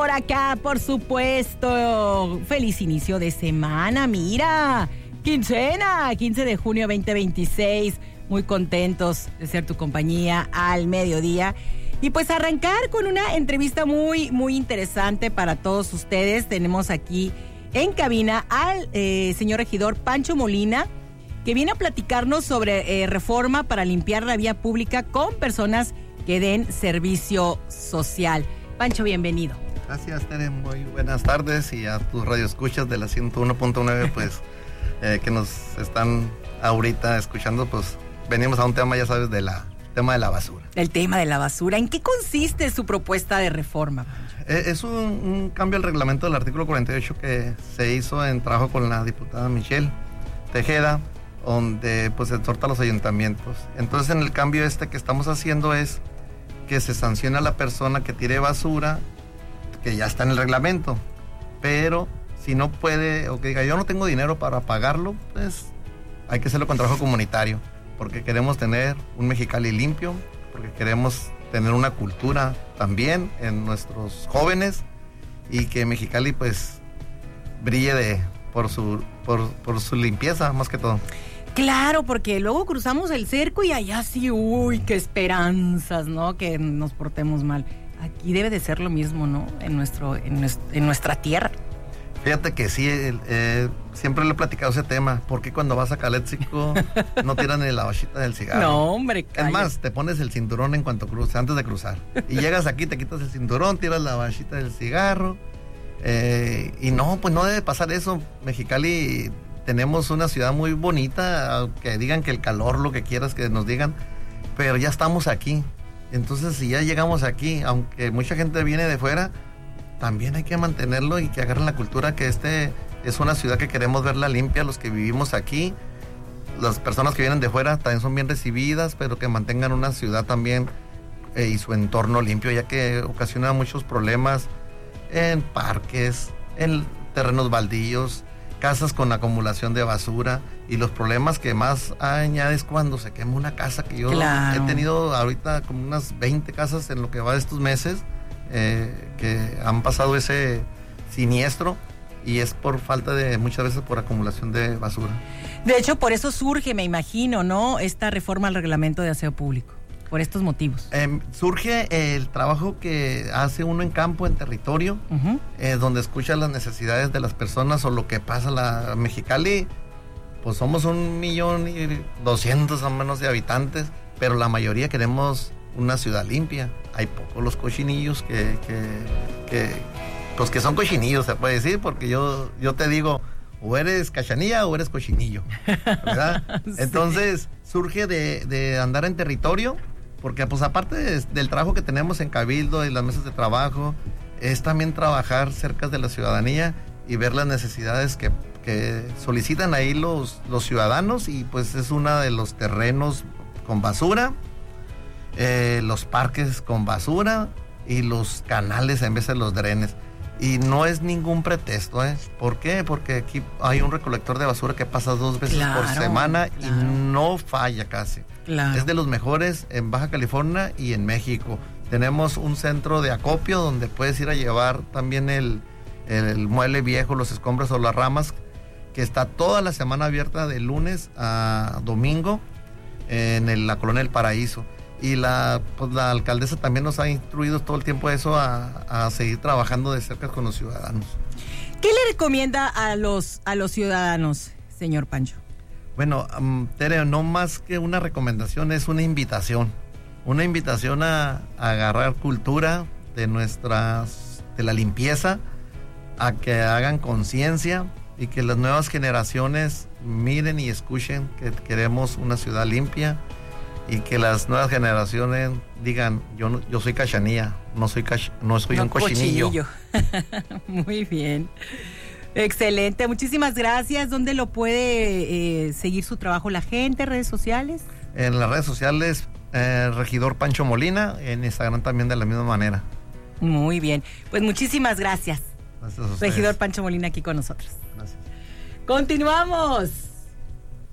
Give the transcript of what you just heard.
por acá, por supuesto. Feliz inicio de semana, mira. Quincena, 15 de junio 2026. Muy contentos de ser tu compañía al mediodía. Y pues arrancar con una entrevista muy, muy interesante para todos ustedes. Tenemos aquí en cabina al señor regidor Pancho Molina, que viene a platicarnos sobre reforma para limpiar la vía pública con personas que den servicio social. Pancho, bienvenido. Gracias, Tere. Muy buenas tardes, y a tus radioescuchas de la 101.9, pues, que nos están ahorita escuchando, pues, venimos a un tema, ya sabes, tema de la basura. El tema de la basura. ¿En qué consiste su propuesta de reforma, Pancho? Es un cambio al reglamento del artículo 48 que se hizo en trabajo con la diputada Michelle Tejeda, donde, pues, se exhorta a los ayuntamientos. Entonces, en el cambio que estamos haciendo es que se sanciona a la persona que tire basura, que ya está en el reglamento, pero si no puede, o que diga yo no tengo dinero para pagarlo, pues hay que hacerlo con trabajo comunitario, porque queremos tener un Mexicali limpio, porque queremos tener una cultura también en nuestros jóvenes, y que Mexicali pues brille por su limpieza más que todo. Claro, porque luego cruzamos el cerco y allá sí, uy, qué esperanzas, ¿no? Que nos portemos mal. Aquí debe de ser lo mismo, ¿no? En nuestra tierra. Fíjate que sí, siempre le he platicado ese tema. ¿Por qué cuando vas a Caléxico no tiran ni la bachita del cigarro? No, hombre, cállate. Es más, te pones el cinturón en cuanto cruzas, antes de cruzar. Y llegas aquí, te quitas el cinturón, tiras la bachita del cigarro. Y no, pues no debe pasar eso. Mexicali, tenemos una ciudad muy bonita, aunque digan que el calor, lo que quieras que nos digan, pero ya estamos aquí. Entonces, si ya llegamos aquí, aunque mucha gente viene de fuera, también hay que mantenerlo y que agarren la cultura, que es una ciudad que queremos verla limpia, los que vivimos aquí. Las personas que vienen de fuera también son bien recibidas, pero que mantengan una ciudad también y su entorno limpio, ya que ocasiona muchos problemas en parques, en terrenos baldíos, casas con acumulación de basura, y los problemas que más añades cuando se quema una casa, que yo he tenido ahorita como unas 20 casas en lo que va de estos meses que han pasado ese siniestro, y es por falta de, muchas veces por acumulación de basura. De hecho, por eso surge, me imagino, ¿no?, esta reforma al reglamento de aseo público. Por estos motivos. Surge el trabajo que hace uno en campo, en territorio, donde escucha las necesidades de las personas o lo que pasa. La Mexicali, pues somos 1,200,000 o menos de habitantes, pero la mayoría queremos una ciudad limpia. Hay pocos los cochinillos pues que son cochinillos, se puede decir, porque yo te digo, o eres cachanilla o eres cochinillo, ¿verdad? Sí. Entonces, surge de andar en territorio, porque pues aparte del trabajo que tenemos en Cabildo y las mesas de trabajo, es también trabajar cerca de la ciudadanía y ver las necesidades que solicitan ahí los ciudadanos, y pues es uno de los terrenos con basura, los parques con basura y los canales en vez de los drenes. Y no es ningún pretexto, ¿eh? ¿Por qué? Porque aquí hay un recolector de basura que pasa 2 veces por semana y no falla casi. Claro. Es de los mejores en Baja California y en México. Tenemos un centro de acopio donde puedes ir a llevar también el mueble viejo, los escombros o las ramas, que está toda la semana abierta de lunes a domingo en la Colonia del Paraíso. Y la alcaldesa también nos ha instruido todo el tiempo a seguir trabajando de cerca con los ciudadanos. ¿Qué le recomienda a los ciudadanos, señor Pancho? Bueno, Tere, no más que una recomendación, es una invitación a agarrar cultura de la limpieza, a que hagan conciencia y que las nuevas generaciones miren y escuchen que queremos una ciudad limpia, y que las nuevas generaciones digan, yo soy cachanilla, no soy un cochinillo. Muy bien. Excelente, muchísimas gracias. ¿Dónde lo puede seguir su trabajo la gente? ¿Redes sociales? En las redes sociales, regidor Pancho Molina, en Instagram también de la misma manera. Muy bien, pues muchísimas gracias. Gracias a ustedes. Regidor Pancho Molina aquí con nosotros. Gracias. Continuamos.